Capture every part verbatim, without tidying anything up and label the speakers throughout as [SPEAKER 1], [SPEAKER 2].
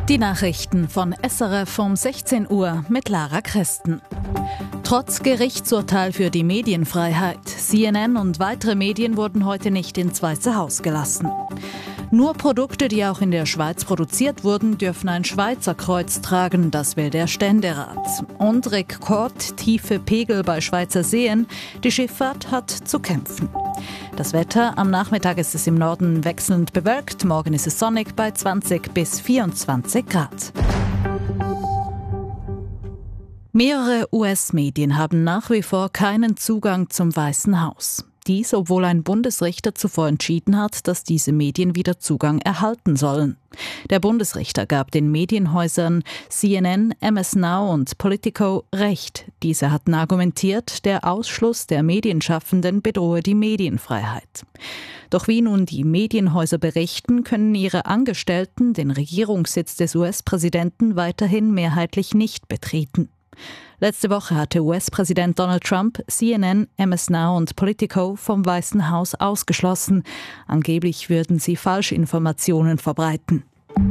[SPEAKER 1] Die Nachrichten von S R F um sechzehn Uhr mit Lara Kresten. Trotz Gerichtsurteil für die Medienfreiheit. C N N und weitere Medien wurden heute nicht ins Weiße Haus gelassen. Nur Produkte, die auch in der Schweiz produziert wurden, dürfen ein Schweizer Kreuz tragen, das will der Ständerat. Und rekordtiefe Pegel bei Schweizer Seen. Die Schifffahrt hat zu kämpfen. Das Wetter: Am Nachmittag ist es im Norden wechselnd bewölkt, morgen ist es sonnig bei zwanzig bis vierundzwanzig Grad. Mehrere U S-Medien haben nach wie vor keinen Zugang zum Weißen Haus. Dies, obwohl ein Bundesrichter zuvor entschieden hat, dass diese Medien wieder Zugang erhalten sollen. Der Bundesrichter gab den Medienhäusern C N N, M S Now und Politico Recht. Diese hatten argumentiert, der Ausschluss der Medienschaffenden bedrohe die Medienfreiheit. Doch wie nun die Medienhäuser berichten, können ihre Angestellten den Regierungssitz des U S-Präsidenten weiterhin mehrheitlich nicht betreten. Letzte Woche hatte U S-Präsident Donald Trump C N N, M S Now und Politico vom Weißen Haus ausgeschlossen. Angeblich würden sie Falschinformationen verbreiten.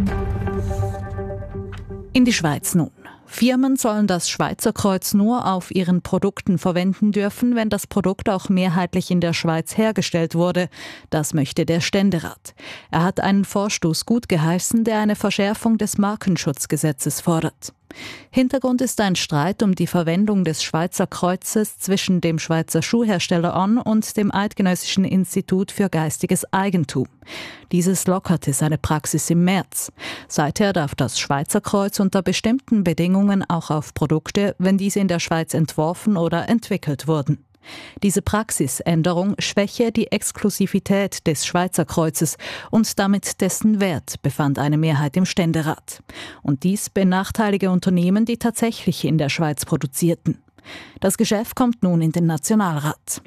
[SPEAKER 1] In die Schweiz nun. Firmen sollen das Schweizer Kreuz nur auf ihren Produkten verwenden dürfen, wenn das Produkt auch mehrheitlich in der Schweiz hergestellt wurde. Das möchte der Ständerat. Er hat einen Vorstoß gutgeheißen, der eine Verschärfung des Markenschutzgesetzes fordert. Hintergrund ist ein Streit um die Verwendung des Schweizer Kreuzes zwischen dem Schweizer Schuhhersteller On und dem Eidgenössischen Institut für geistiges Eigentum. Dieses lockerte seine Praxis im März. Seither darf das Schweizer Kreuz unter bestimmten Bedingungen auch auf Produkte, wenn diese in der Schweiz entworfen oder entwickelt wurden. Diese Praxisänderung schwäche die Exklusivität des Schweizer Kreuzes und damit dessen Wert, befand eine Mehrheit im Ständerat. Und dies benachteilige Unternehmen, die tatsächlich in der Schweiz produzierten. Das Geschäft kommt nun in den Nationalrat.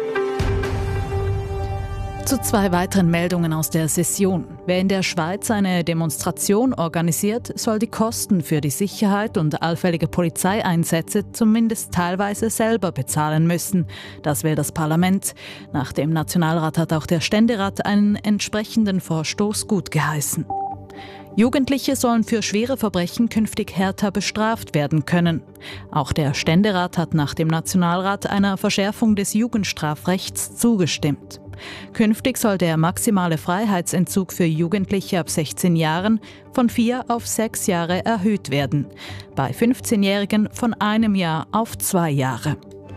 [SPEAKER 1] Zu zwei weiteren Meldungen aus der Session. Wer in der Schweiz eine Demonstration organisiert, soll die Kosten für die Sicherheit und allfällige Polizeieinsätze zumindest teilweise selber bezahlen müssen. Das will das Parlament. Nach dem Nationalrat hat auch der Ständerat einen entsprechenden Vorstoß gutgeheißen. Jugendliche sollen für schwere Verbrechen künftig härter bestraft werden können. Auch der Ständerat hat nach dem Nationalrat einer Verschärfung des Jugendstrafrechts zugestimmt. Künftig soll der maximale Freiheitsentzug für Jugendliche ab sechzehn Jahren von vier auf sechs Jahre erhöht werden. Bei fünfzehnjährigen von einem Jahr auf zwei Jahre.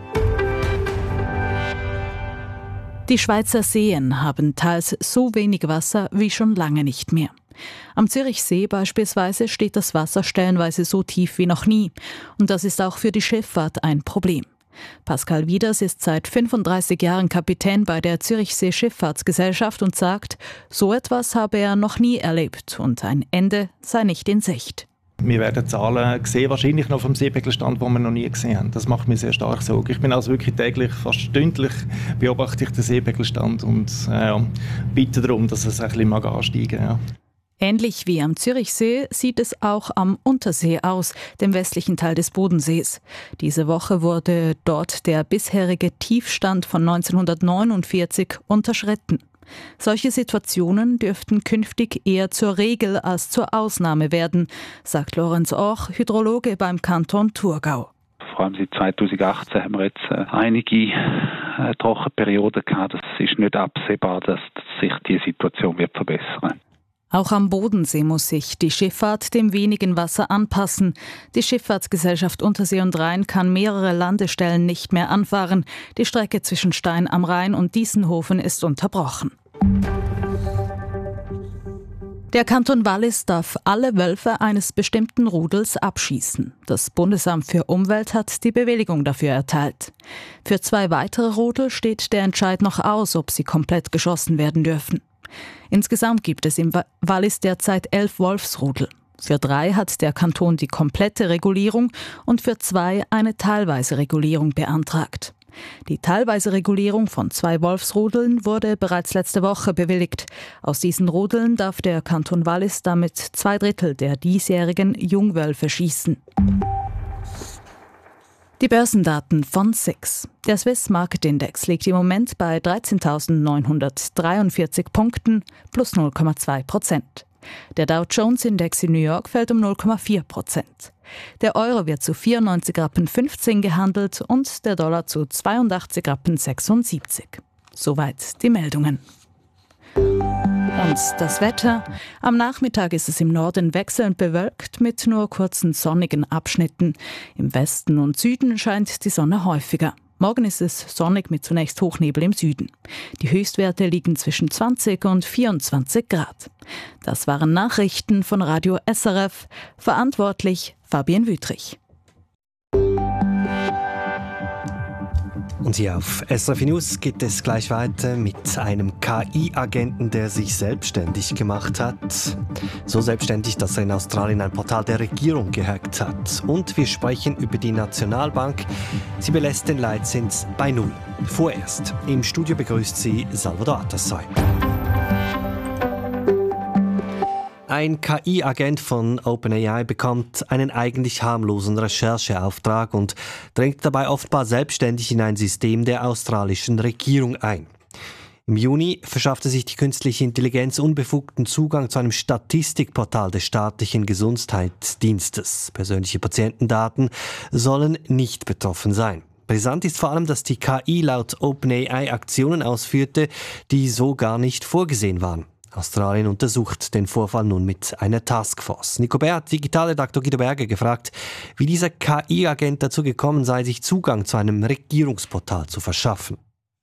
[SPEAKER 1] Die Schweizer Seen haben teils so wenig Wasser wie schon lange nicht mehr. Am Zürichsee beispielsweise steht das Wasser stellenweise so tief wie noch nie. Und das ist auch für die Schifffahrt ein Problem. Pascal Wieders ist seit fünfunddreißig Jahren Kapitän bei der Zürichsee Schifffahrtsgesellschaft und sagt, so etwas habe er noch nie erlebt und ein Ende sei nicht in Sicht.
[SPEAKER 2] Wir werden Zahlen sehen, wahrscheinlich noch vom Seepegelstand, die wir noch nie gesehen haben. Das macht mir sehr stark Sorge. Ich bin also wirklich täglich, fast stündlich beobachte ich den Seepegelstand und äh, bitte darum, dass es ein bisschen mag ansteigen mag. Ja.
[SPEAKER 1] Ähnlich wie am Zürichsee sieht es auch am Untersee aus, dem westlichen Teil des Bodensees. Diese Woche wurde dort der bisherige Tiefstand von neunzehnhundertneunundvierzig unterschritten. Solche Situationen dürften künftig eher zur Regel als zur Ausnahme werden, sagt Lorenz Orch, Hydrologe beim Kanton Thurgau.
[SPEAKER 3] Vor allem seit zweitausendachtzehn haben wir jetzt äh, einige äh, Trockenperioden gehabt. Es ist nicht absehbar, dass sich die Situation wird verbessern.
[SPEAKER 1] Auch am Bodensee muss sich die Schifffahrt dem wenigen Wasser anpassen. Die Schifffahrtsgesellschaft Untersee und Rhein kann mehrere Landestellen nicht mehr anfahren. Die Strecke zwischen Stein am Rhein und Diessenhofen ist unterbrochen. Der Kanton Wallis darf alle Wölfe eines bestimmten Rudels abschießen. Das Bundesamt für Umwelt hat die Bewilligung dafür erteilt. Für zwei weitere Rudel steht der Entscheid noch aus, ob sie komplett geschossen werden dürfen. Insgesamt gibt es im Wallis derzeit elf Wolfsrudel. Für drei hat der Kanton die komplette Regulierung und für zwei eine teilweise Regulierung beantragt. Die teilweise Regulierung von zwei Wolfsrudeln wurde bereits letzte Woche bewilligt. Aus diesen Rudeln darf der Kanton Wallis damit zwei Drittel der diesjährigen Jungwölfe schießen. Die Börsendaten von S I X. Der Swiss Market Index liegt im Moment bei dreizehntausendneunhundertdreiundvierzig Punkten plus null Komma zwei Prozent. Der Dow Jones Index in New York fällt um null Komma vier Prozent. Der Euro wird zu vierundneunzig Rappen fünfzehn gehandelt und der Dollar zu zweiundachtzig Rappen sechsundsiebzig. Soweit die Meldungen. Und das Wetter. Am Nachmittag ist es im Norden wechselnd bewölkt mit nur kurzen sonnigen Abschnitten. Im Westen und Süden scheint die Sonne häufiger. Morgen ist es sonnig mit zunächst Hochnebel im Süden. Die Höchstwerte liegen zwischen zwanzig und vierundzwanzig Grad. Das waren Nachrichten von Radio S R F. Verantwortlich Fabian Wüthrich.
[SPEAKER 4] Und hier auf S R F News geht es gleich weiter mit einem K I-Agenten, der sich selbstständig gemacht hat. So selbstständig, dass er in Australien ein Portal der Regierung gehackt hat. Und wir sprechen über die Nationalbank. Sie belässt den Leitzins bei Null. Vorerst. Im Studio begrüßt sie Salvador Atassoy. Ein K I-Agent von OpenAI bekommt einen eigentlich harmlosen Rechercheauftrag und dringt dabei offenbar selbstständig in ein System der australischen Regierung ein. Im Juni verschaffte sich die künstliche Intelligenz unbefugten Zugang zu einem Statistikportal des staatlichen Gesundheitsdienstes. Persönliche Patientendaten sollen nicht betroffen sein. Brisant ist vor allem, dass die K I laut OpenAI Aktionen ausführte, die so gar nicht vorgesehen waren. Australien untersucht den Vorfall nun mit einer Taskforce. Nico Bär hat Digitalredaktor Guido Berger gefragt, wie dieser K I-Agent dazu gekommen sei, sich Zugang zu einem Regierungsportal zu verschaffen.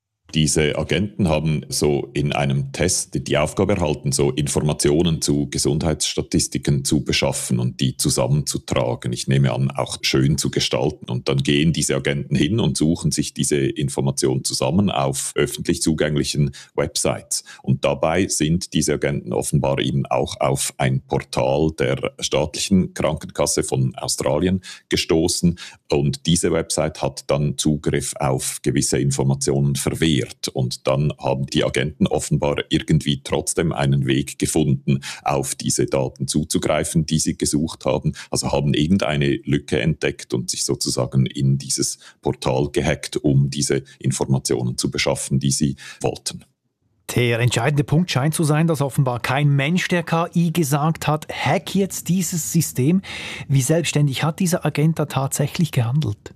[SPEAKER 5] Diese Agenten haben so in einem Test die Aufgabe erhalten, so Informationen zu Gesundheitsstatistiken zu beschaffen und die zusammenzutragen. Ich nehme an, auch schön zu gestalten. Und dann gehen diese Agenten hin und suchen sich diese Informationen zusammen auf öffentlich zugänglichen Websites. Und dabei sind diese Agenten offenbar eben auch auf ein Portal der staatlichen Krankenkasse von Australien gestoßen. Und diese Website hat dann Zugriff auf gewisse Informationen verwehrt. Und dann haben die Agenten offenbar irgendwie trotzdem einen Weg gefunden, auf diese Daten zuzugreifen, die sie gesucht haben. Also haben irgendeine Lücke entdeckt und sich sozusagen in dieses Portal gehackt, um diese Informationen zu beschaffen, die sie wollten.
[SPEAKER 6] Der entscheidende Punkt scheint zu sein, dass offenbar kein Mensch der K I gesagt hat, hack jetzt dieses System. Wie selbstständig hat dieser Agent da tatsächlich gehandelt?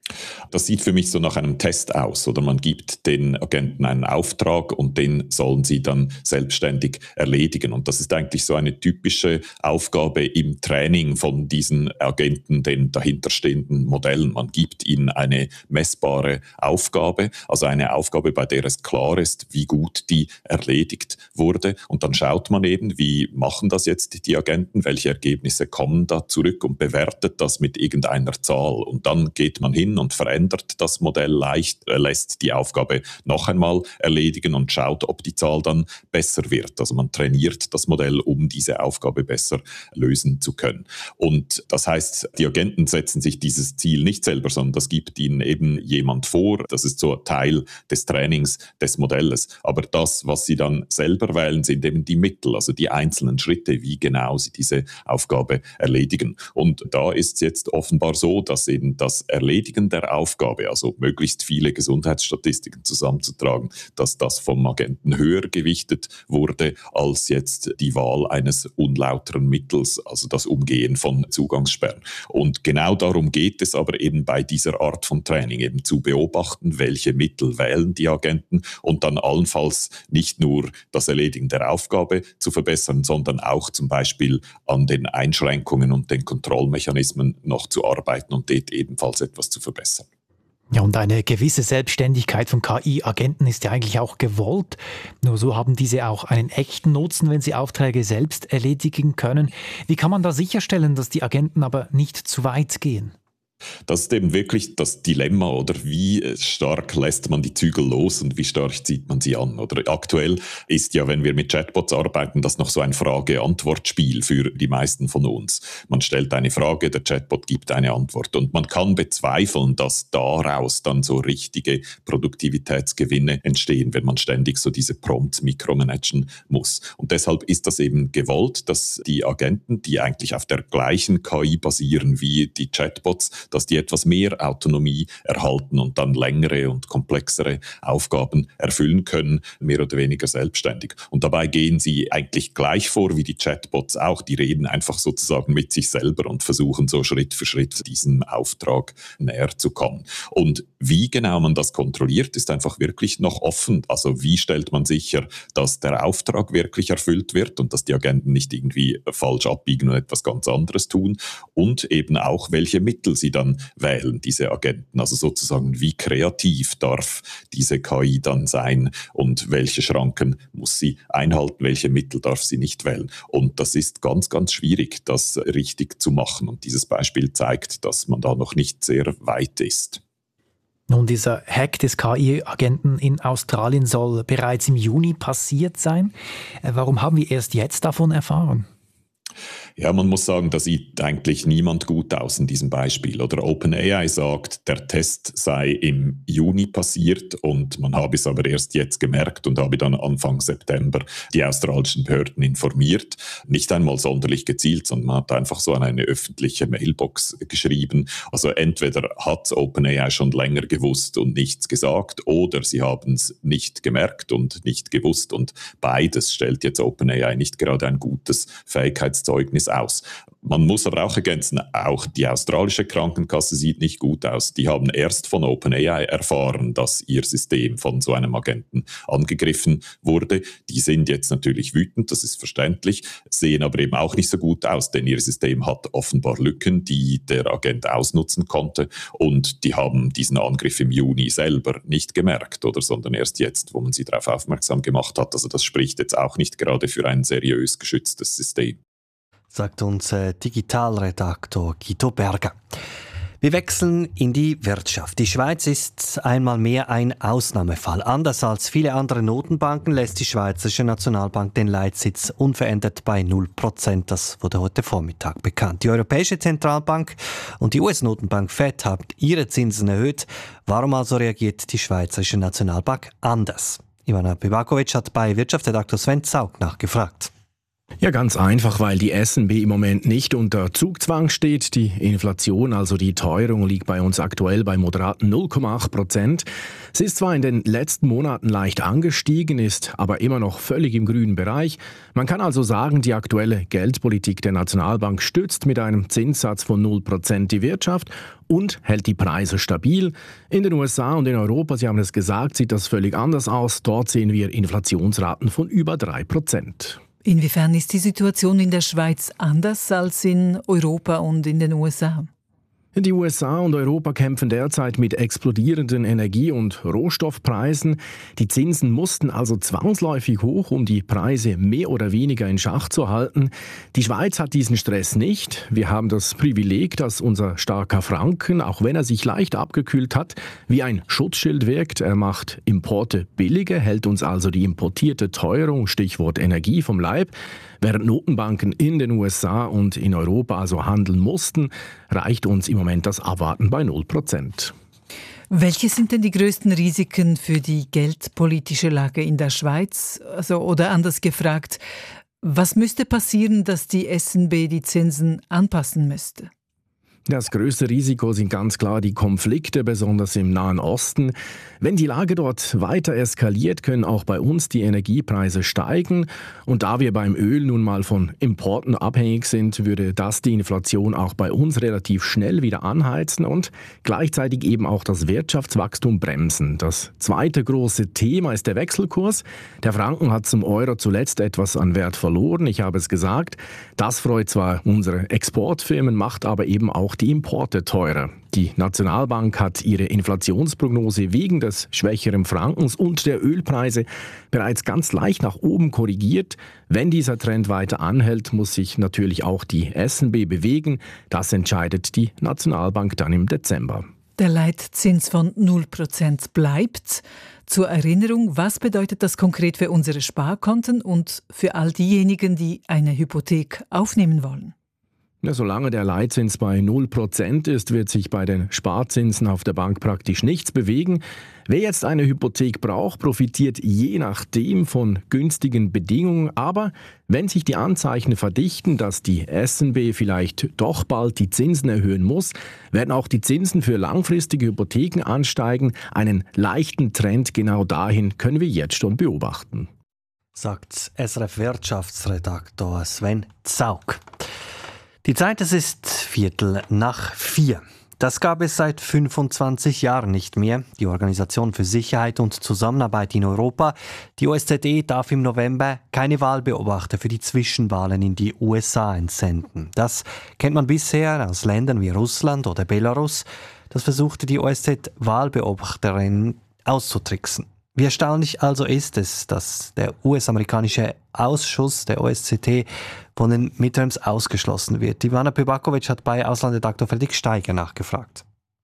[SPEAKER 5] Das sieht für mich so nach einem Test aus, oder man gibt den Agenten einen Auftrag und den sollen sie dann selbstständig erledigen. Und das ist eigentlich so eine typische Aufgabe im Training von diesen Agenten, den dahinterstehenden Modellen. Man gibt ihnen eine messbare Aufgabe, also eine Aufgabe, bei der es klar ist, wie gut die erledigt wurde. Und dann schaut man eben, wie machen das jetzt die Agenten, welche Ergebnisse kommen da zurück und bewertet das mit irgendeiner Zahl. Und dann geht man hin und verändert das Modell leicht, äh, lässt die Aufgabe noch einmal erledigen und schaut, ob die Zahl dann besser wird. Also man trainiert das Modell, um diese Aufgabe besser lösen zu können. Und das heißt, die Agenten setzen sich dieses Ziel nicht selber, sondern das gibt ihnen eben jemand vor. Das ist so Teil des Trainings des Modells. Aber das, was sie dann selber wählen, sind eben die Mittel, also die einzelnen Schritte, wie genau sie diese Aufgabe erledigen. Und da ist es jetzt offenbar so, dass eben das Erledigen der Aufgabe, also möglichst viele Gesundheitsstatistiken zusammenzutragen, dass das vom Agenten höher gewichtet wurde als jetzt die Wahl eines unlauteren Mittels, also das Umgehen von Zugangssperren. Und genau darum geht es aber eben bei dieser Art von Training, eben zu beobachten, welche Mittel wählen die Agenten und dann allenfalls nicht nur das Erledigen der Aufgabe zu verbessern, sondern auch zum Beispiel an den Einschränkungen und den Kontrollmechanismen noch zu arbeiten und dort ebenfalls etwas zu verbessern.
[SPEAKER 6] Ja, und eine gewisse Selbstständigkeit von K I-Agenten ist ja eigentlich auch gewollt. Nur so haben diese auch einen echten Nutzen, wenn sie Aufträge selbst erledigen können. Wie kann man da sicherstellen, dass die Agenten aber nicht zu weit gehen?
[SPEAKER 5] Das ist eben wirklich das Dilemma, oder wie stark lässt man die Zügel los und wie stark zieht man sie an. Oder aktuell ist ja, wenn wir mit Chatbots arbeiten, das noch so ein Frage-Antwort-Spiel für die meisten von uns. Man stellt eine Frage, der Chatbot gibt eine Antwort und man kann bezweifeln, dass daraus dann so richtige Produktivitätsgewinne entstehen, wenn man ständig so diese Prompts mikromanagen muss. Und deshalb ist das eben gewollt, dass die Agenten, die eigentlich auf der gleichen K I basieren wie die Chatbots, dass die etwas mehr Autonomie erhalten und dann längere und komplexere Aufgaben erfüllen können, mehr oder weniger selbstständig. Und dabei gehen sie eigentlich gleich vor wie die Chatbots auch. Die reden einfach sozusagen mit sich selber und versuchen so Schritt für Schritt diesem Auftrag näher zu kommen. Und wie genau man das kontrolliert, ist einfach wirklich noch offen. Also wie stellt man sicher, dass der Auftrag wirklich erfüllt wird und dass die Agenten nicht irgendwie falsch abbiegen und etwas ganz anderes tun, und eben auch, welche Mittel sie dann wählen, diese Agenten. Also sozusagen, wie kreativ darf diese K I dann sein und welche Schranken muss sie einhalten, welche Mittel darf sie nicht wählen. Und das ist ganz, ganz schwierig, das richtig zu machen. Und dieses Beispiel zeigt, dass man da noch nicht sehr weit ist.
[SPEAKER 6] Nun, dieser Hack des K I-Agenten in Australien soll bereits im Juni passiert sein. Warum haben wir erst jetzt davon erfahren?
[SPEAKER 5] Ja, man muss sagen, da sieht eigentlich niemand gut aus in diesem Beispiel. Oder OpenAI sagt, der Test sei im Juni passiert und man habe es aber erst jetzt gemerkt und habe dann Anfang September die australischen Behörden informiert. Nicht einmal sonderlich gezielt, sondern man hat einfach so an eine öffentliche Mailbox geschrieben. Also entweder hat OpenAI schon länger gewusst und nichts gesagt, oder sie haben es nicht gemerkt und nicht gewusst. Und beides stellt jetzt OpenAI nicht gerade ein gutes Fähigkeitszeugnis aus. Man muss aber auch ergänzen, auch die australische Krankenkasse sieht nicht gut aus. Die haben erst von OpenAI erfahren, dass ihr System von so einem Agenten angegriffen wurde. Die sind jetzt natürlich wütend, das ist verständlich, sehen aber eben auch nicht so gut aus, denn ihr System hat offenbar Lücken, die der Agent ausnutzen konnte, und die haben diesen Angriff im Juni selber nicht gemerkt, oder, sondern erst jetzt, wo man sie darauf aufmerksam gemacht hat. Also das spricht jetzt auch nicht gerade für ein seriös geschütztes System.
[SPEAKER 4] Sagt uns äh, Digitalredaktor Guido Berger. Wir wechseln in die Wirtschaft. Die Schweiz ist einmal mehr ein Ausnahmefall. Anders als viele andere Notenbanken lässt die Schweizerische Nationalbank den Leitsitz unverändert bei null Prozent. Das wurde heute Vormittag bekannt. Die Europäische Zentralbank und die U S-Notenbank Fed haben ihre Zinsen erhöht. Warum also reagiert die Schweizerische Nationalbank anders? Ivana Bibakovic hat bei Wirtschaftsredaktor Sven Zaug nachgefragt.
[SPEAKER 7] Ja, ganz einfach, weil die S N B im Moment nicht unter Zugzwang steht. Die Inflation, also die Teuerung, liegt bei uns aktuell bei moderaten null Komma acht Prozent. Sie ist zwar in den letzten Monaten leicht angestiegen, ist aber immer noch völlig im grünen Bereich. Man kann also sagen, die aktuelle Geldpolitik der Nationalbank stützt mit einem Zinssatz von null Prozent die Wirtschaft und hält die Preise stabil. In den U S A und in Europa, Sie haben es gesagt, sieht das völlig anders aus. Dort sehen wir Inflationsraten von über drei Prozent.
[SPEAKER 8] Inwiefern ist die Situation in der Schweiz anders als in Europa und in den U S A?
[SPEAKER 7] Die U S A und Europa kämpfen derzeit mit explodierenden Energie- und Rohstoffpreisen. Die Zinsen mussten also zwangsläufig hoch, um die Preise mehr oder weniger in Schach zu halten. Die Schweiz hat diesen Stress nicht. Wir haben das Privileg, dass unser starker Franken, auch wenn er sich leicht abgekühlt hat, wie ein Schutzschild wirkt. Er macht Importe billiger, hält uns also die importierte Teuerung, Stichwort Energie, vom Leib. Während Notenbanken in den U S A und in Europa also handeln mussten, reicht uns im Moment das Abwarten bei null Prozent.
[SPEAKER 8] Welche sind denn die größten Risiken für die geldpolitische Lage in der Schweiz? Also, oder anders gefragt, was müsste passieren, dass die S N B die Zinsen anpassen müsste?
[SPEAKER 7] Das größte Risiko sind ganz klar die Konflikte, besonders im Nahen Osten. Wenn die Lage dort weiter eskaliert, können auch bei uns die Energiepreise steigen. Und da wir beim Öl nun mal von Importen abhängig sind, würde das die Inflation auch bei uns relativ schnell wieder anheizen und gleichzeitig eben auch das Wirtschaftswachstum bremsen. Das zweite große Thema ist der Wechselkurs. Der Franken hat zum Euro zuletzt etwas an Wert verloren, ich habe es gesagt. Das freut zwar unsere Exportfirmen, macht aber eben auch die Importe teurer. Die Nationalbank hat ihre Inflationsprognose wegen des schwächeren Frankens und der Ölpreise bereits ganz leicht nach oben korrigiert. Wenn dieser Trend weiter anhält, muss sich natürlich auch die S N B bewegen. Das entscheidet die Nationalbank dann im Dezember.
[SPEAKER 8] Der Leitzins von null Prozent bleibt. Zur Erinnerung, was bedeutet das konkret für unsere Sparkonten und für all diejenigen, die eine Hypothek aufnehmen wollen?
[SPEAKER 7] Ja, solange der Leitzins bei null Prozent ist, wird sich bei den Sparzinsen auf der Bank praktisch nichts bewegen. Wer jetzt eine Hypothek braucht, profitiert je nachdem von günstigen Bedingungen. Aber wenn sich die Anzeichen verdichten, dass die S N B vielleicht doch bald die Zinsen erhöhen muss, werden auch die Zinsen für langfristige Hypotheken ansteigen. Einen leichten Trend genau dahin können wir jetzt schon beobachten.
[SPEAKER 4] Sagt S R F-Wirtschaftsredaktor Sven Zaug. Die Zeit, es ist Viertel nach vier. Das gab es seit fünfundzwanzig Jahren nicht mehr. Die Organisation für Sicherheit und Zusammenarbeit in Europa, die O S Z E, darf im November keine Wahlbeobachter für die Zwischenwahlen in die U S A entsenden. Das kennt man bisher aus Ländern wie Russland oder Belarus. Das versuchte die O S Z-Wahlbeobachterin auszutricksen. Wie erstaunlich also ist es, dass der U S-amerikanische Ausschuss der O S Z E von den Midterms ausgeschlossen wird. Ivana Pybakovic hat bei Auslandredaktor Fredrik Steiger nachgefragt.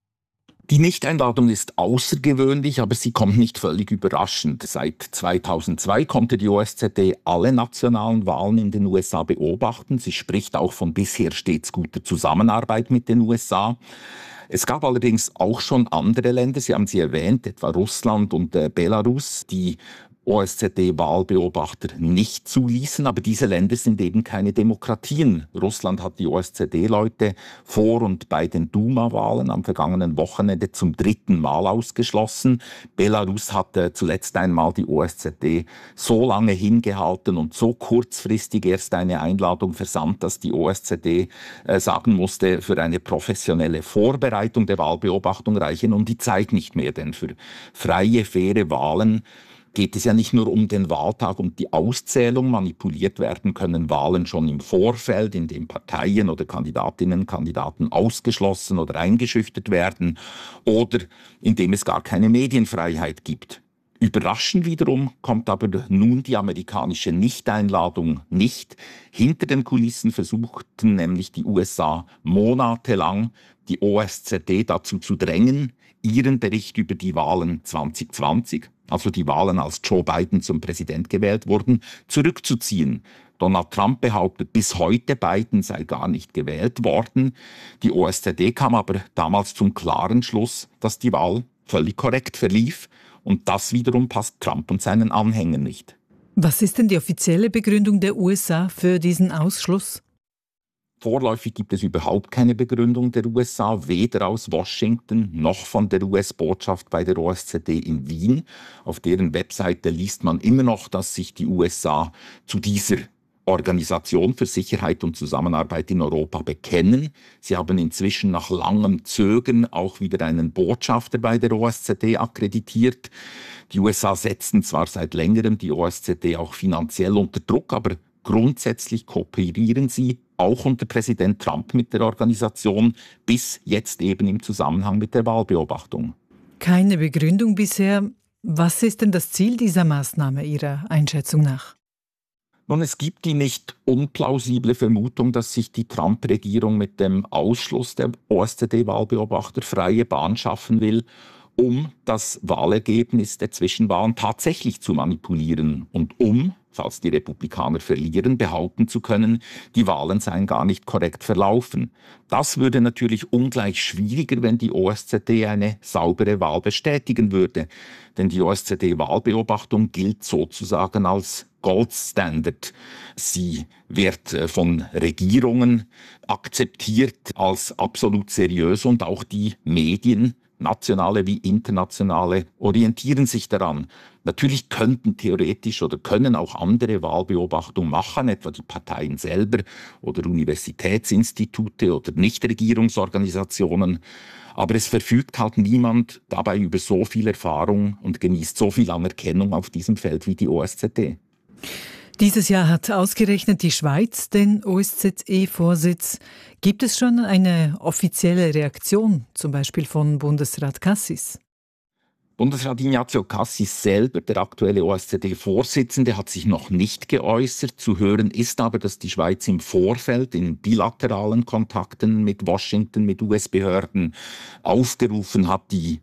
[SPEAKER 9] Die Nichteinladung ist außergewöhnlich, aber sie kommt nicht völlig überraschend. Seit zweitausendzwei konnte die O S Z E alle nationalen Wahlen in den U S A beobachten. Sie spricht auch von bisher stets guter Zusammenarbeit mit den U S A. Es gab allerdings auch schon andere Länder, Sie haben sie erwähnt, etwa Russland und äh, Belarus, die O S Z E-Wahlbeobachter nicht zuließen. Aber diese Länder sind eben keine Demokratien. Russland hat die O S Z E-Leute vor und bei den Duma-Wahlen am vergangenen Wochenende zum dritten Mal ausgeschlossen. Belarus hatte zuletzt einmal die O S Z E so lange hingehalten und so kurzfristig erst eine Einladung versandt, dass die O S Z E äh, sagen musste, für eine professionelle Vorbereitung der Wahlbeobachtung reiche nun die Zeit nicht mehr. Denn für freie, faire Wahlen geht es ja nicht nur um den Wahltag und die Auszählung. Manipuliert werden können Wahlen schon im Vorfeld, indem Parteien oder Kandidatinnen und Kandidaten ausgeschlossen oder eingeschüchtert werden oder indem es gar keine Medienfreiheit gibt. Überraschend wiederum kommt aber nun die amerikanische Nichteinladung nicht. Hinter den Kulissen versuchten nämlich die U S A monatelang, die O S Z E dazu zu drängen, ihren Bericht über die Wahlen zwanzig zwanzig, also die Wahlen, als Joe Biden zum Präsident gewählt wurden, zurückzuziehen. Donald Trump behauptet bis heute, Biden sei gar nicht gewählt worden. Die O S Z E kam aber damals zum klaren Schluss, dass die Wahl völlig korrekt verlief. Und das wiederum passt Trump und seinen Anhängern nicht.
[SPEAKER 8] Was ist denn die offizielle Begründung der U S A für diesen Ausschluss?
[SPEAKER 9] Vorläufig gibt es überhaupt keine Begründung der U S A, weder aus Washington noch von der U S-Botschaft bei der O S Z E in Wien. Auf deren Webseite liest man immer noch, dass sich die U S A zu dieser Organisation für Sicherheit und Zusammenarbeit in Europa bekennen. Sie haben inzwischen nach langem Zögern auch wieder einen Botschafter bei der O S Z E akkreditiert. Die U S A setzen zwar seit längerem die O S Z E auch finanziell unter Druck, aber grundsätzlich kooperieren sie auch unter Präsident Trump mit der Organisation, bis jetzt eben im Zusammenhang mit der Wahlbeobachtung.
[SPEAKER 8] Keine Begründung bisher. Was ist denn das Ziel dieser Maßnahme Ihrer Einschätzung nach?
[SPEAKER 9] Nun, es gibt die nicht unplausible Vermutung, dass sich die Trump-Regierung mit dem Ausschluss der O S Z E-Wahlbeobachter freie Bahn schaffen will, um das Wahlergebnis der Zwischenwahlen tatsächlich zu manipulieren und um, falls die Republikaner verlieren, behaupten zu können, die Wahlen seien gar nicht korrekt verlaufen. Das würde natürlich ungleich schwieriger, wenn die O S Z E eine saubere Wahl bestätigen würde. Denn die O S Z E-Wahlbeobachtung gilt sozusagen als Gold Standard. Sie wird von Regierungen akzeptiert als absolut seriös und auch die Medien, nationale wie internationale, orientieren sich daran. Natürlich könnten theoretisch oder können auch andere Wahlbeobachtungen machen, etwa die Parteien selber oder Universitätsinstitute oder Nichtregierungsorganisationen. Aber es verfügt halt niemand dabei über so viel Erfahrung und genießt so viel Anerkennung auf diesem Feld wie die O S Z E.
[SPEAKER 8] Dieses Jahr hat ausgerechnet die Schweiz den O S Z E-Vorsitz. Gibt es schon eine offizielle Reaktion, zum Beispiel von Bundesrat Cassis?
[SPEAKER 9] Bundesrat Ignazio Cassis selber, der aktuelle O S Z E-Vorsitzende, hat sich noch nicht geäußert. Zu hören ist aber, dass die Schweiz im Vorfeld in bilateralen Kontakten mit Washington, mit U S-Behörden aufgerufen hat, die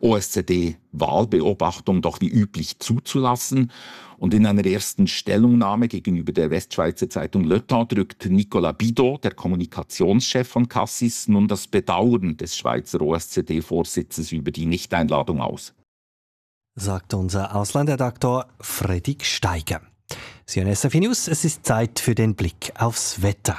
[SPEAKER 9] O S Z D-Wahlbeobachtung doch wie üblich zuzulassen. Und in einer ersten Stellungnahme gegenüber der Westschweizer Zeitung Le Temps drückt Nicolas Bidot, der Kommunikationschef von Cassis, nun das Bedauern des Schweizer O S Z D-Vorsitzes über die Nichteinladung aus.
[SPEAKER 4] Sagt unser Auslandredaktor Fredrik Steiger. Sie hören S R F News, es ist Zeit für den Blick aufs Wetter.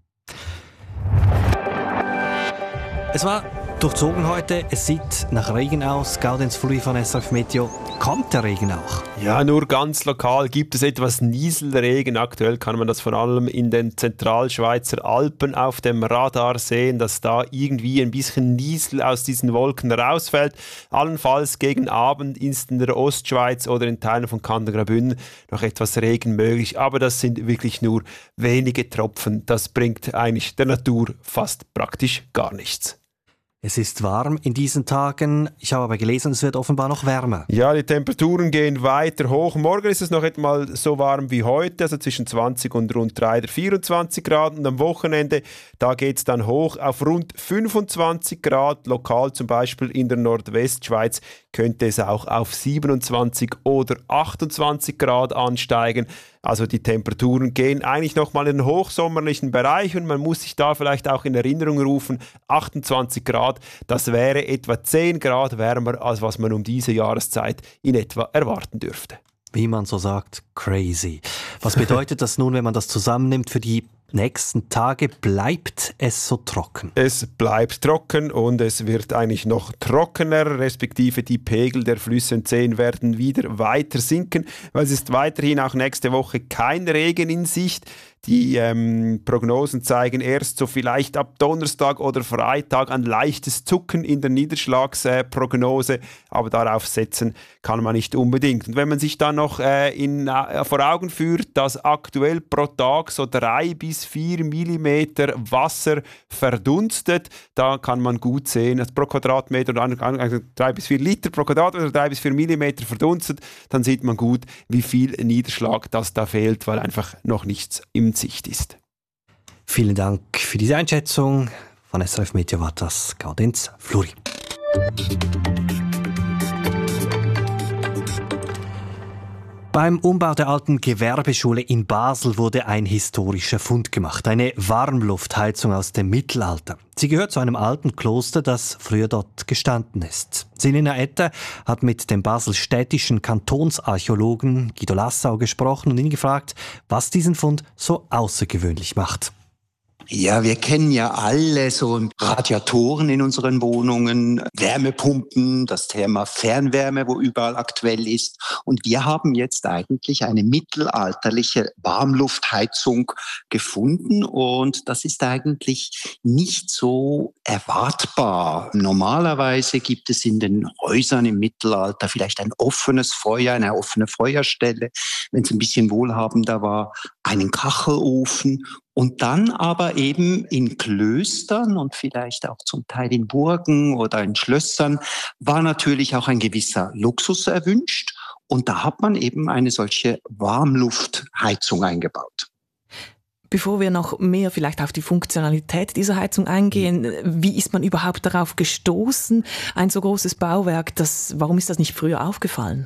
[SPEAKER 4] Es war durchzogen heute, es sieht nach Regen aus. Gaudenz Fluri von S R F Meteo. Kommt der Regen auch?
[SPEAKER 10] Ja, nur ganz lokal gibt es etwas Nieselregen. Aktuell kann man das vor allem in den Zentralschweizer Alpen auf dem Radar sehen, dass da irgendwie ein bisschen Niesel aus diesen Wolken rausfällt. Allenfalls gegen Abend ist in der Ostschweiz oder in Teilen von Kanton Graubünden noch etwas Regen möglich. Aber das sind wirklich nur wenige Tropfen. Das bringt eigentlich der Natur fast praktisch gar nichts.
[SPEAKER 4] Es ist warm in diesen Tagen. Ich habe aber gelesen, es wird offenbar noch wärmer.
[SPEAKER 10] Ja, die Temperaturen gehen weiter hoch. Morgen ist es noch etwa so warm wie heute, also zwischen zwanzig und rund drei oder vierundzwanzig Grad. Und am Wochenende, da geht es dann hoch auf rund fünfundzwanzig Grad. Lokal zum Beispiel in der Nordwestschweiz könnte es auch auf siebenundzwanzig oder achtundzwanzig Grad ansteigen. Also die Temperaturen gehen eigentlich nochmal in den hochsommerlichen Bereich und man muss sich da vielleicht auch in Erinnerung rufen, achtundzwanzig Grad, das wäre etwa zehn Grad wärmer, als was man um diese Jahreszeit in etwa erwarten dürfte.
[SPEAKER 4] Wie man so sagt, crazy. Was bedeutet das nun, wenn man das zusammennimmt für die nächsten Tage? Bleibt es so trocken?
[SPEAKER 10] Es bleibt trocken und es wird eigentlich noch trockener, respektive die Pegel der Flüsse und Seen werden wieder weiter sinken, weil es ist weiterhin auch nächste Woche kein Regen in Sicht. Die ähm, Prognosen zeigen erst so vielleicht ab Donnerstag oder Freitag ein leichtes Zucken in der Niederschlagsprognose, äh, aber darauf setzen kann man nicht unbedingt. Und wenn man sich dann noch äh, in, äh, vor Augen führt, dass aktuell pro Tag so drei bis vier Millimeter Wasser verdunstet, da kann man gut sehen, dass pro Quadratmeter also drei bis vier Liter pro Quadratmeter oder drei bis vier Millimeter verdunstet, dann sieht man gut, wie viel Niederschlag das da fehlt, weil einfach noch nichts im Sicht ist.
[SPEAKER 4] Vielen Dank für diese Einschätzung. Von S R F Meteo war das Gaudenz Fluri. Beim Umbau der alten Gewerbeschule in Basel wurde ein historischer Fund gemacht. Eine Warmluftheizung aus dem Mittelalter. Sie gehört zu einem alten Kloster, das früher dort gestanden ist. Selina Etter hat mit dem baselstädtischen Kantonsarchäologen Guido Lassau gesprochen und ihn gefragt, was diesen Fund so außergewöhnlich macht.
[SPEAKER 11] Ja, wir kennen ja alle so Radiatoren in unseren Wohnungen, Wärmepumpen, das Thema Fernwärme, wo überall aktuell ist. Und wir haben jetzt eigentlich eine mittelalterliche Warmluftheizung gefunden und das ist eigentlich nicht so erwartbar. Normalerweise gibt es in den Häusern im Mittelalter vielleicht ein offenes Feuer, eine offene Feuerstelle, wenn es ein bisschen wohlhabender war, einen Kachelofen. Und dann aber eben in Klöstern und vielleicht auch zum Teil in Burgen oder in Schlössern war natürlich auch ein gewisser Luxus erwünscht. Und da hat man eben eine solche Warmluftheizung eingebaut.
[SPEAKER 12] Bevor wir noch mehr vielleicht auf die Funktionalität dieser Heizung eingehen, wie ist man überhaupt darauf gestoßen, ein so großes Bauwerk, das, warum ist das nicht früher aufgefallen?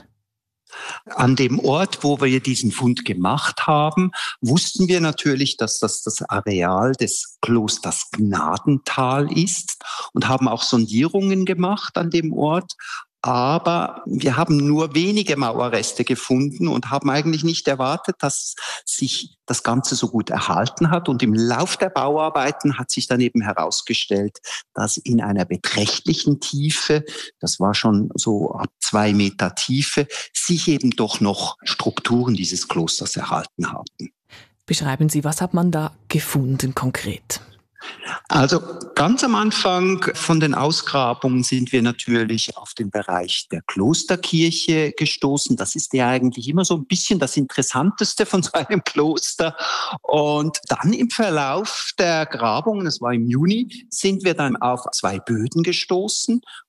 [SPEAKER 11] An dem Ort, wo wir diesen Fund gemacht haben, wussten wir natürlich, dass das das Areal des Klosters Gnadental ist und haben auch Sondierungen gemacht an dem Ort. Aber wir haben nur wenige Mauerreste gefunden und haben eigentlich nicht erwartet, dass sich das Ganze so gut erhalten hat. Und im Lauf der Bauarbeiten hat sich dann eben herausgestellt, dass in einer beträchtlichen Tiefe, das war schon so ab zwei Meter Tiefe, sich eben doch noch Strukturen dieses Klosters erhalten haben.
[SPEAKER 12] Beschreiben Sie, was hat man da gefunden konkret?
[SPEAKER 11] Also ganz am Anfang von den Ausgrabungen sind wir natürlich auf den Bereich der Klosterkirche gestoßen. Das ist ja eigentlich immer so ein bisschen das Interessanteste von so einem Kloster. Und dann im Verlauf der Grabungen, das war im Juni, sind wir dann auf zwei Böden gestoßen.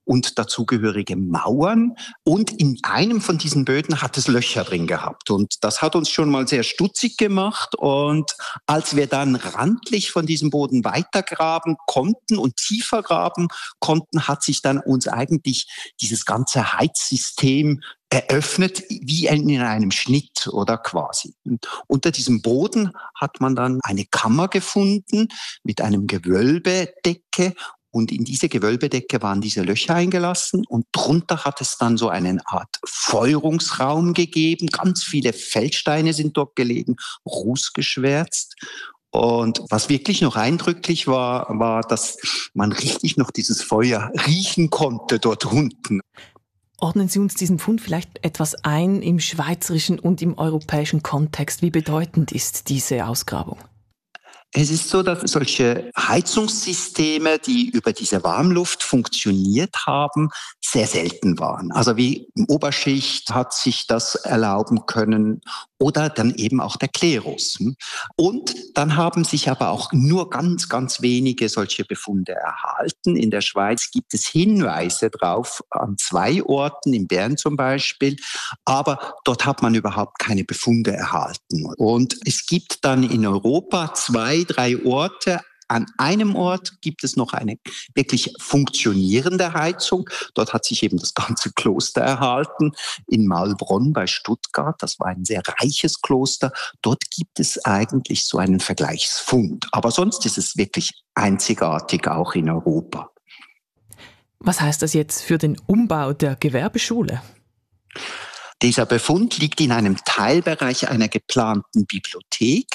[SPEAKER 11] und dazugehörige Mauern. Und in einem von diesen Böden hat es Löcher drin gehabt. Und das hat uns schon mal sehr stutzig gemacht. Und als wir dann randlich von diesem Boden weitergraben konnten und tiefer graben konnten, hat sich dann uns eigentlich dieses ganze Heizsystem eröffnet, wie in einem Schnitt oder quasi. Und unter diesem Boden hat man dann eine Kammer gefunden mit einem Gewölbedecke. Und in diese Gewölbedecke waren diese Löcher eingelassen und drunter hat es dann so eine Art Feuerungsraum gegeben. Ganz viele Feldsteine sind dort gelegen, rußgeschwärzt. Und was wirklich noch eindrücklich war, war, dass man richtig noch dieses Feuer riechen konnte dort unten.
[SPEAKER 12] Ordnen Sie uns diesen Fund vielleicht etwas ein im schweizerischen und im europäischen Kontext. Wie bedeutend ist diese Ausgrabung?
[SPEAKER 11] Es ist so, dass solche Heizungssysteme, die über diese Warmluft funktioniert haben, sehr selten waren. Also wie im Oberschicht hat sich das erlauben können oder dann eben auch der Klerus. Und dann haben sich aber auch nur ganz, ganz wenige solche Befunde erhalten. In der Schweiz gibt es Hinweise drauf an zwei Orten, in Bern zum Beispiel, aber dort hat man überhaupt keine Befunde erhalten. Und es gibt dann in Europa zwei, drei Orte. An einem Ort gibt es noch eine wirklich funktionierende Heizung. Dort hat sich eben das ganze Kloster erhalten. In Maulbronn bei Stuttgart, das war ein sehr reiches Kloster. Dort gibt es eigentlich so einen Vergleichsfund. Aber sonst ist es wirklich einzigartig, auch in Europa.
[SPEAKER 12] Was heißt das jetzt für den Umbau der Gewerbeschule?
[SPEAKER 11] Dieser Befund liegt in einem Teilbereich einer geplanten Bibliothek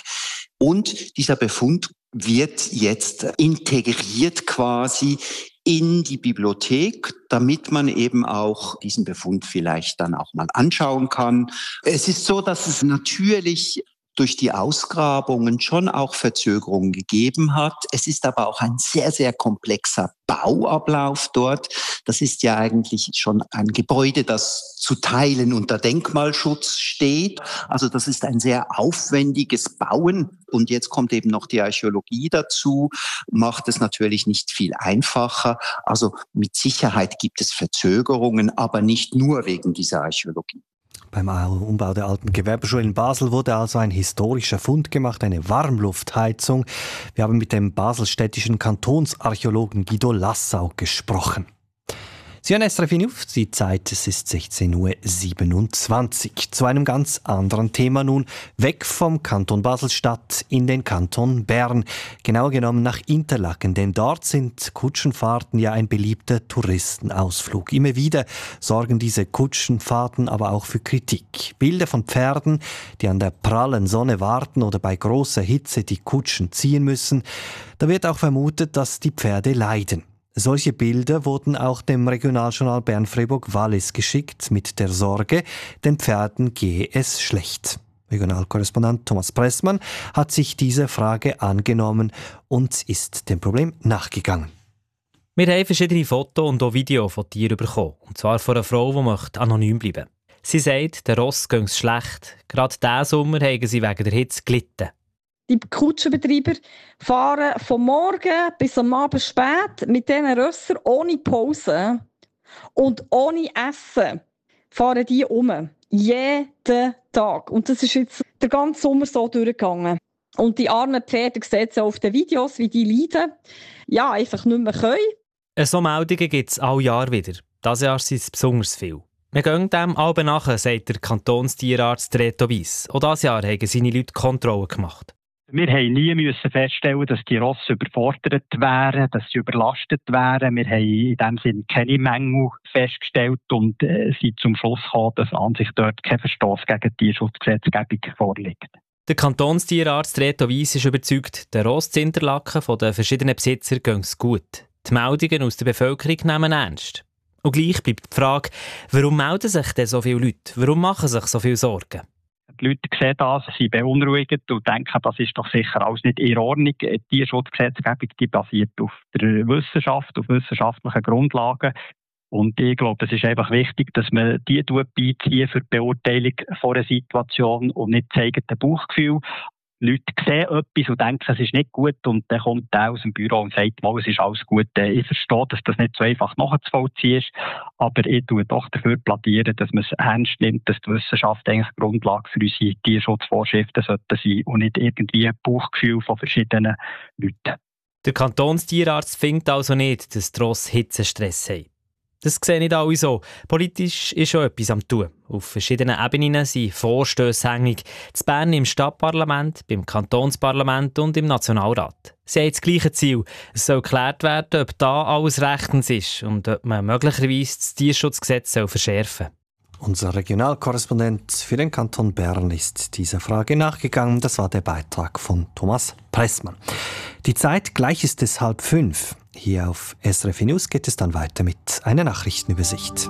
[SPEAKER 11] und dieser Befund wird jetzt integriert quasi in die Bibliothek, damit man eben auch diesen Befund vielleicht dann auch mal anschauen kann. Es ist so, dass es natürlich durch die Ausgrabungen schon auch Verzögerungen gegeben hat. Es ist aber auch ein sehr, sehr komplexer Bauablauf dort. Das ist ja eigentlich schon ein Gebäude, das zu Teilen unter Denkmalschutz steht. Also das ist ein sehr aufwendiges Bauen. Und jetzt kommt eben noch die Archäologie dazu, macht es natürlich nicht viel einfacher. Also mit Sicherheit gibt es Verzögerungen, aber nicht nur wegen dieser Archäologie.
[SPEAKER 4] Beim Umbau der alten Gewerbeschule in Basel wurde also ein historischer Fund gemacht, eine Warmluftheizung. Wir haben mit dem baselstädtischen Kantonsarchäologen Guido Lassau gesprochen. Sie hören S R F auf, die Zeit, es ist sechzehn Uhr siebenundzwanzig. Zu einem ganz anderen Thema nun, weg vom Kanton Basel-Stadt in den Kanton Bern. Genauer genommen nach Interlaken, denn dort sind Kutschenfahrten ja ein beliebter Touristenausflug. Immer wieder sorgen diese Kutschenfahrten aber auch für Kritik. Bilder von Pferden, die an der prallen Sonne warten oder bei großer Hitze die Kutschen ziehen müssen. Da wird auch vermutet, dass die Pferde leiden. Solche Bilder wurden auch dem Regionaljournal Bern-Fribourg-Wallis geschickt, mit der Sorge, den Pferden gehe es schlecht. Regionalkorrespondent Thomas Pressmann hat sich dieser Frage angenommen und ist dem Problem nachgegangen.
[SPEAKER 13] Wir haben verschiedene Fotos und auch Videos von Tieren bekommen, und zwar von einer Frau, die möchte anonym bleiben. Sie sagt, der Ross gehe es schlecht. Gerade diesen Sommer haben sie wegen der Hitze gelitten.
[SPEAKER 14] Die Kutschenbetreiber fahren vom Morgen bis am Abend spät mit diesen Rössern ohne Pause und ohne Essen fahren die um. Jeden Tag. Und das ist jetzt den ganzen Sommer so durchgegangen. Und die armen Pferde, sehen Sie auf den Videos, wie die leiden, ja, einfach nicht mehr können.
[SPEAKER 13] So Meldungen gibt es alle Jahr wieder. Dieses Jahr sind es besonders viel. Wir gehen dem alle nachher, sagt der Kantonstierarzt Reto Weiss. Auch dieses Jahr haben seine Leute Kontrollen gemacht.
[SPEAKER 15] Wir haben nie müssen feststellen, dass die Rosse überfordert wären, dass sie überlastet wären. Wir haben in dem Sinne keine Mängel festgestellt und äh, sind zum Schluss gekommen, dass an sich dort kein Verstoß gegen die Tierschutzgesetzgebung vorliegt.
[SPEAKER 13] Der Kantonstierarzt Reto Weiss ist überzeugt, der Ross zu Interlaken von den verschiedenen Besitzern gehen es gut. Die Meldungen aus der Bevölkerung nehmen ernst. Und gleich bleibt die Frage, warum melden sich denn so viele Leute? Warum machen sich so viele Sorgen?
[SPEAKER 15] Die Leute sehen das, sind beunruhigt und denken, das ist doch sicher alles nicht in Ordnung. Die Tierschutzgesetzgebung, die basiert auf der Wissenschaft, auf wissenschaftlichen Grundlagen. Und ich glaube, es ist einfach wichtig, dass man die beizieht für die Beurteilung von einer Situation und nicht das eigene Bauchgefühl. Leute sehen etwas und denken, es ist nicht gut und dann kommt der aus dem Büro und sagt, mal, es ist alles gut. Ich verstehe, dass das nicht so einfach nachzuvollziehen ist, aber ich tue doch dafür plädieren, dass man es ernst nimmt, dass die Wissenschaft eigentlich Grundlage für unsere Tierschutzvorschriften sollte sein und nicht irgendwie ein Bauchgefühl von verschiedenen Leuten.
[SPEAKER 13] Der Kantonstierarzt findet also nicht, dass die Rosse Hitzestress haben. Das sehen nicht alle so. Politisch ist schon etwas am Tun. Auf verschiedenen Ebenen sind Vorstösse hängig. In Bern im Stadtparlament, beim Kantonsparlament und im Nationalrat. Sie haben das gleiche Ziel. Es soll geklärt werden, ob da alles rechtens ist und ob man möglicherweise das Tierschutzgesetz verschärfen soll.
[SPEAKER 4] Unser Regionalkorrespondent für den Kanton Bern ist dieser Frage nachgegangen. Das war der Beitrag von Thomas Pressmann. Die Zeit gleich ist es halb fünf. Hier auf S R F News geht es dann weiter mit einer Nachrichtenübersicht.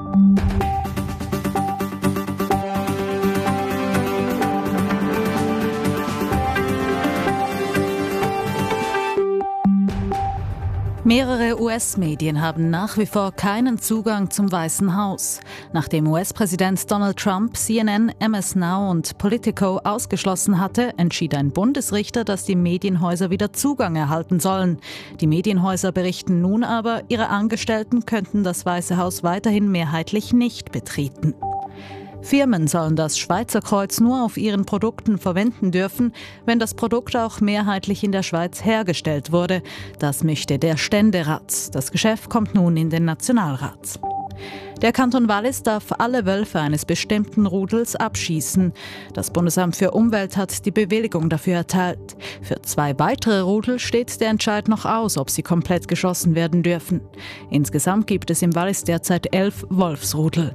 [SPEAKER 1] Mehrere U S-Medien haben nach wie vor keinen Zugang zum Weißen Haus. Nachdem U S-Präsident Donald Trump C N N, M S Now und Politico ausgeschlossen hatte, entschied ein Bundesrichter, dass die Medienhäuser wieder Zugang erhalten sollen. Die Medienhäuser berichten nun aber, ihre Angestellten könnten das Weiße Haus weiterhin mehrheitlich nicht betreten. Firmen sollen das Schweizer Kreuz nur auf ihren Produkten verwenden dürfen, wenn das Produkt auch mehrheitlich in der Schweiz hergestellt wurde. Das möchte der Ständerat. Das Geschäft kommt nun in den Nationalrat. Der Kanton Wallis darf alle Wölfe eines bestimmten Rudels abschießen. Das Bundesamt für Umwelt hat die Bewilligung dafür erteilt. Für zwei weitere Rudel steht der Entscheid noch aus, ob sie komplett geschossen werden dürfen. Insgesamt gibt es im Wallis derzeit elf Wolfsrudel.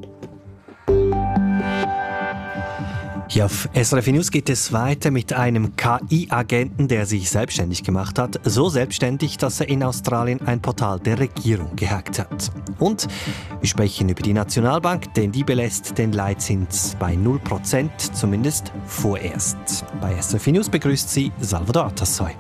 [SPEAKER 4] Hier auf S R F News geht es weiter mit einem K I-Agenten, der sich selbstständig gemacht hat. So selbstständig, dass er in Australien ein Portal der Regierung gehackt hat. Und wir sprechen über die Nationalbank, denn die belässt den Leitzins bei null Prozent, zumindest vorerst. Bei S R F News begrüßt sie Salvador Atassoy.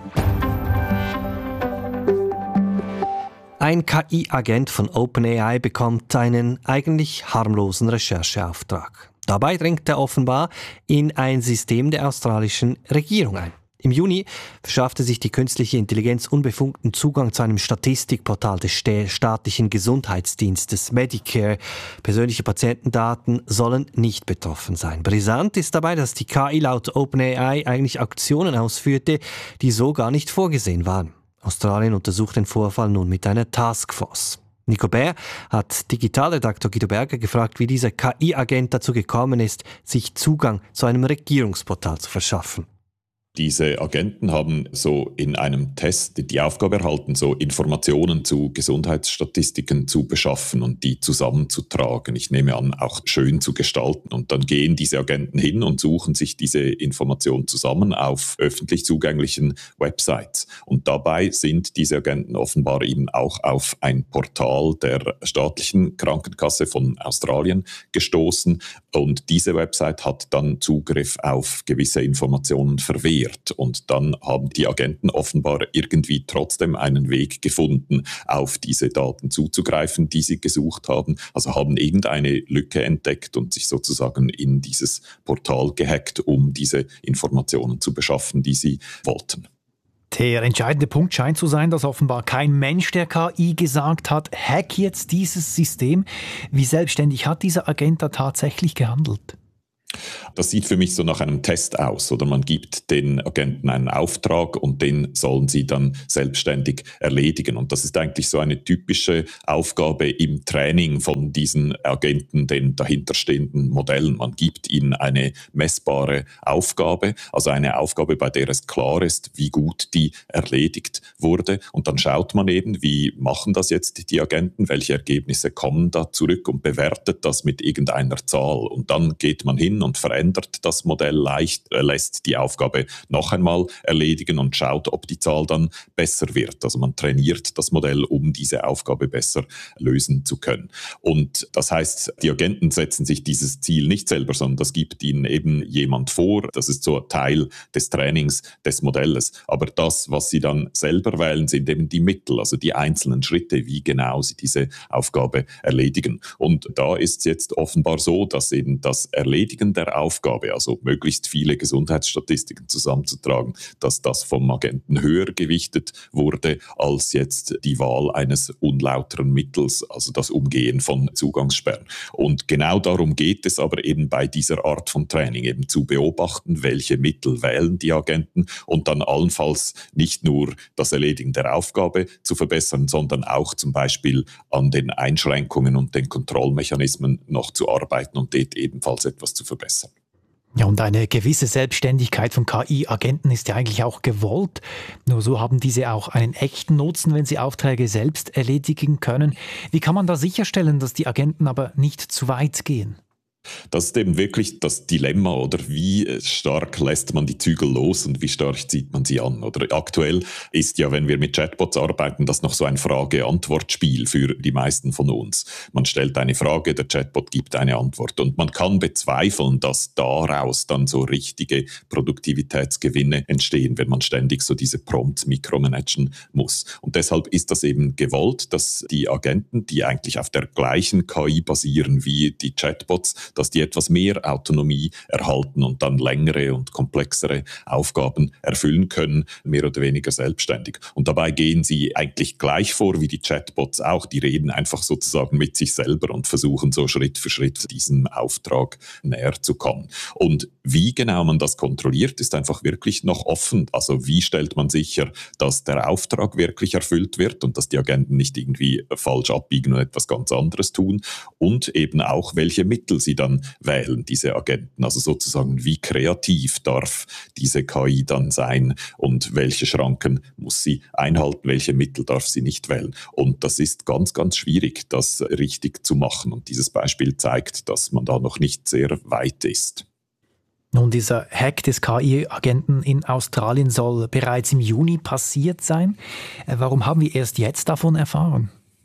[SPEAKER 4] Ein K I-Agent von OpenAI bekommt einen eigentlich harmlosen Rechercheauftrag. Dabei dringt er offenbar in ein System der australischen Regierung ein. Im Juni verschaffte sich die künstliche Intelligenz unbefugten Zugang zu einem Statistikportal des staatlichen Gesundheitsdienstes Medicare. Persönliche Patientendaten sollen nicht betroffen sein. Brisant ist dabei, dass die K I laut OpenAI eigentlich Aktionen ausführte, die so gar nicht vorgesehen waren. Australien untersucht den Vorfall nun mit einer Taskforce. Nico Bär hat Digitalredaktor Guido Berger gefragt, wie dieser K I-Agent dazu gekommen ist, sich Zugang zu einem Regierungsportal zu verschaffen.
[SPEAKER 5] Diese Agenten haben so in einem Test die Aufgabe erhalten, so Informationen zu Gesundheitsstatistiken zu beschaffen und die zusammenzutragen. Ich nehme an, auch schön zu gestalten. Und dann gehen diese Agenten hin und suchen sich diese Informationen zusammen auf öffentlich zugänglichen Websites. Und dabei sind diese Agenten offenbar eben auch auf ein Portal der staatlichen Krankenkasse von Australien gestoßen. Und diese Website hat dann Zugriff auf gewisse Informationen verwehrt. Und dann haben die Agenten offenbar irgendwie trotzdem einen Weg gefunden, auf diese Daten zuzugreifen, die sie gesucht haben. Also haben irgendeine Lücke entdeckt und sich sozusagen in dieses Portal gehackt, um diese Informationen zu beschaffen, die sie wollten.
[SPEAKER 6] Der entscheidende Punkt scheint zu sein, dass offenbar kein Mensch der K I gesagt hat, hack jetzt dieses System. Wie selbstständig hat dieser Agent da tatsächlich gehandelt?
[SPEAKER 5] Das sieht für mich so nach einem Test aus. Oder man gibt den Agenten einen Auftrag und den sollen sie dann selbstständig erledigen. Und das ist eigentlich so eine typische Aufgabe im Training von diesen Agenten, den dahinterstehenden Modellen. Man gibt ihnen eine messbare Aufgabe, also eine Aufgabe, bei der es klar ist, wie gut die erledigt wurde. Und dann schaut man eben, wie machen das jetzt die Agenten, welche Ergebnisse kommen da zurück und bewertet das mit irgendeiner Zahl. Und dann geht man hin und verändert das Modell leicht, äh, lässt die Aufgabe noch einmal erledigen und schaut, ob die Zahl dann besser wird. Also man trainiert das Modell, um diese Aufgabe besser lösen zu können. Und das heißt, die Agenten setzen sich dieses Ziel nicht selber, sondern das gibt ihnen eben jemand vor. Das ist so Teil des Trainings des Modells. Aber das, was sie dann selber wählen, sind eben die Mittel, also die einzelnen Schritte, wie genau sie diese Aufgabe erledigen. Und da ist es jetzt offenbar so, dass eben das Erledigen der Aufgabe Aufgabe, also möglichst viele Gesundheitsstatistiken zusammenzutragen, dass das vom Agenten höher gewichtet wurde als jetzt die Wahl eines unlauteren Mittels, also das Umgehen von Zugangssperren. Und genau darum geht es aber eben bei dieser Art von Training, eben zu beobachten, welche Mittel wählen die Agenten und dann allenfalls nicht nur das Erledigen der Aufgabe zu verbessern, sondern auch zum Beispiel an den Einschränkungen und den Kontrollmechanismen noch zu arbeiten und dort ebenfalls etwas zu verbessern.
[SPEAKER 6] Ja, und eine gewisse Selbstständigkeit von K I-Agenten ist ja eigentlich auch gewollt. Nur so haben diese auch einen echten Nutzen, wenn sie Aufträge selbst erledigen können. Wie kann man da sicherstellen, dass die Agenten aber nicht zu weit gehen?
[SPEAKER 5] Das ist eben wirklich das Dilemma, oder? Wie stark lässt man die Zügel los und wie stark zieht man sie an? Oder aktuell ist ja, wenn wir mit Chatbots arbeiten, das noch so ein Frage-Antwort-Spiel für die meisten von uns. Man stellt eine Frage, der Chatbot gibt eine Antwort und man kann bezweifeln, dass daraus dann so richtige Produktivitätsgewinne entstehen, wenn man ständig so diese Prompts mikromanagen muss. Und deshalb ist das eben gewollt, dass die Agenten, die eigentlich auf der gleichen K I basieren wie die Chatbots, dass die etwas mehr Autonomie erhalten und dann längere und komplexere Aufgaben erfüllen können, mehr oder weniger selbstständig. Und dabei gehen sie eigentlich gleich vor wie die Chatbots auch. Die reden einfach sozusagen mit sich selber und versuchen so Schritt für Schritt diesem Auftrag näher zu kommen. Und wie genau man das kontrolliert, ist einfach wirklich noch offen. Also wie stellt man sicher, dass der Auftrag wirklich erfüllt wird und dass die Agenten nicht irgendwie falsch abbiegen und etwas ganz anderes tun und eben auch, welche Mittel sie dann wählen, diese Agenten. Also sozusagen, wie kreativ darf diese K I dann sein und welche Schranken muss sie einhalten, welche Mittel darf sie nicht wählen. Und das ist ganz, ganz schwierig, das richtig zu machen. Und dieses Beispiel zeigt, dass man da noch nicht sehr weit ist.
[SPEAKER 6] Nun, dieser Hack des K I-Agenten in Australien soll bereits im Juni passiert sein. Warum haben wir erst jetzt davon erfahren?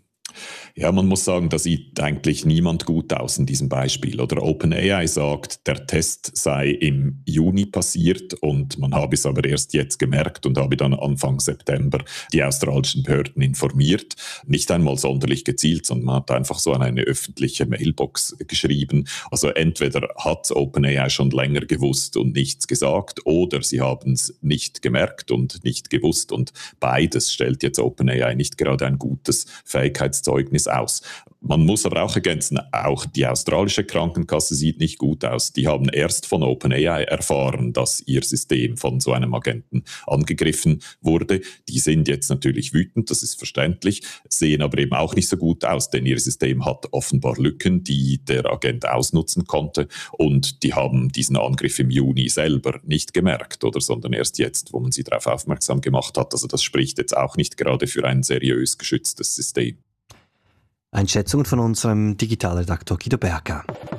[SPEAKER 5] Ja, man muss sagen, da sieht eigentlich niemand gut aus in diesem Beispiel. Oder OpenAI sagt, der Test sei im Juni passiert und man habe es aber erst jetzt gemerkt und habe dann Anfang September die australischen Behörden informiert. Nicht einmal sonderlich gezielt, sondern man hat einfach so an eine öffentliche Mailbox geschrieben. Also entweder hat OpenAI schon länger gewusst und nichts gesagt oder sie haben es nicht gemerkt und nicht gewusst. Und beides stellt jetzt OpenAI nicht gerade ein gutes Fähigkeitszeugnis aus. Man muss aber auch ergänzen, auch die australische Krankenkasse sieht nicht gut aus. Die haben erst von OpenAI erfahren, dass ihr System von so einem Agenten angegriffen wurde. Die sind jetzt natürlich wütend, das ist verständlich, sehen aber eben auch nicht so gut aus, denn ihr System hat offenbar Lücken, die der Agent ausnutzen konnte und die haben diesen Angriff im Juni selber nicht gemerkt, oder, sondern erst jetzt, wo man sie darauf aufmerksam gemacht hat. Also das spricht jetzt auch nicht gerade für ein seriös geschütztes System.
[SPEAKER 4] Einschätzungen von unserem Digitalredaktor Guido Berger.